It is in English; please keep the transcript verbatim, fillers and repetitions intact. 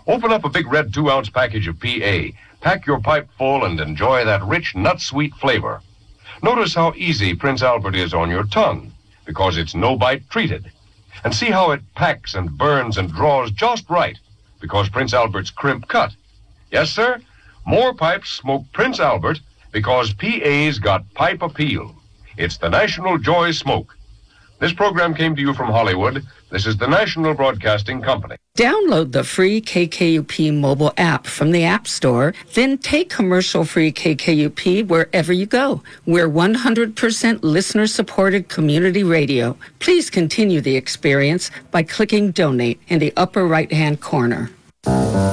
Open up a big red two-ounce package of P A. Pack your pipe full and enjoy that rich, nut-sweet flavor. Notice how easy Prince Albert is on your tongue, because it's no-bite treated. And see how it packs and burns and draws just right, because Prince Albert's crimp cut. Yes, sir, more pipes smoke Prince Albert because P A's got pipe appeal. It's the National Joy Smoke. This program came to you from Hollywood. This is the National Broadcasting Company. Download the free K K U P mobile app from the App Store, then take commercial-free K K U P wherever you go. We're one hundred percent listener-supported community radio. Please continue the experience by clicking Donate in the upper right-hand corner.